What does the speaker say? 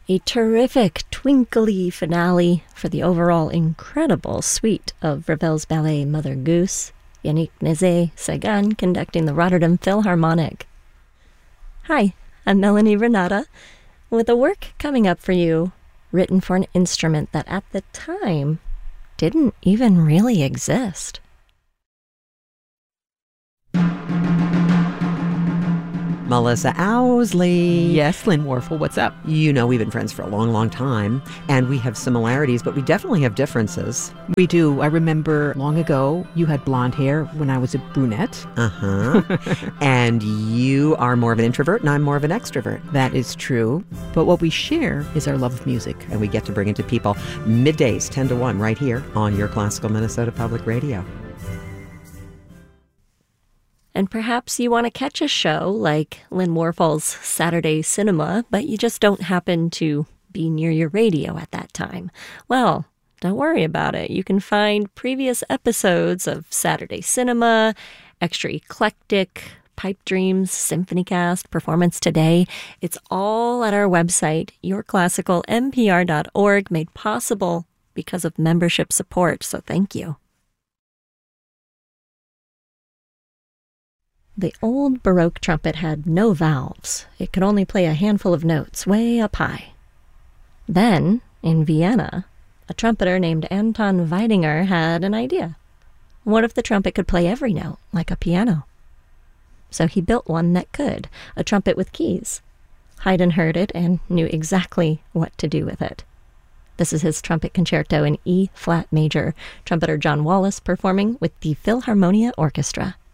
A terrific twinkly finale for the overall incredible suite of Ravel's ballet Mother Goose, Yannick Nézet-Séguin conducting the Rotterdam Philharmonic. Hi, I'm Melanie Renata, with a work coming up for you, written for an instrument that at the time didn't even really exist. Melissa Owsley. Yes, Lynn Warfel, what's up? You know, we've been friends for a long, long time, and we have similarities, but we definitely have differences. We do. I remember long ago, you had blonde hair when I was a brunette. And you are more of an introvert, and I'm more of an extrovert. That is true. But what we share is our love of music. And we get to bring it to people middays, 10 to 1, right here on your Classical Minnesota Public Radio. And perhaps you want to catch a show like Lynn Warfel's Saturday Cinema, but you just don't happen to be near your radio at that time. Well, don't worry about it. You can find previous episodes of Saturday Cinema, Extra Eclectic, Pipe Dreams, SymphonyCast, Performance Today. It's all at our website, yourclassicalnpr.org, made possible because of membership support, so thank you. The old Baroque trumpet had no valves. It could only play a handful of notes way up high. Then, in Vienna, a trumpeter named Anton Weidinger had an idea. What if the trumpet could play every note, like a piano? So he built one that could, a trumpet with keys. Haydn heard it and knew exactly what to do with it. This is his trumpet concerto in E-flat major, trumpeter John Wallace performing with the Philharmonia Orchestra.